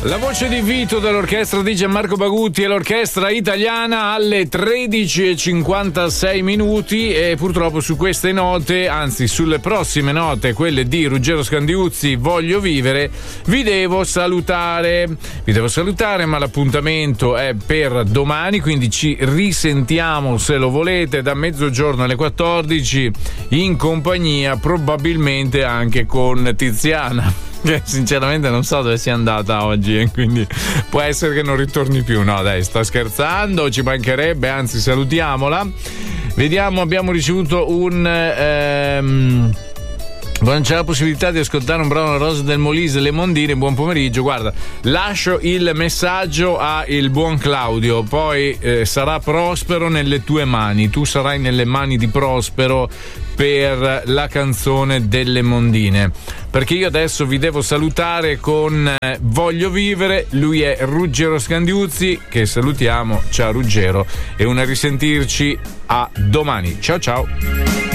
La voce di Vito dell'orchestra di Gianmarco Bagutti e l'orchestra italiana alle 13:56 minuti, e purtroppo su queste note, anzi sulle prossime note, quelle di Ruggero Scandiuzzi, Voglio vivere, vi devo salutare, ma l'appuntamento è per domani, quindi ci risentiamo, se lo volete, da mezzogiorno alle 14 in compagnia probabilmente anche con Tiziana, che sinceramente non so dove sia andata oggi, e quindi può essere che non ritorni più. No dai, sto scherzando, ci mancherebbe, anzi salutiamola. Vediamo, abbiamo ricevuto non c'è la possibilità di ascoltare un brano Rosa del Molise, Le Mondine. Buon pomeriggio, guarda, lascio il messaggio a il buon Claudio, poi sarà Prospero nelle tue mani, tu sarai nelle mani di Prospero per la canzone delle Mondine, perché io adesso vi devo salutare con Voglio vivere. Lui è Ruggero Scandiuzzi, che salutiamo. Ciao Ruggero, e un a risentirci a domani. Ciao ciao.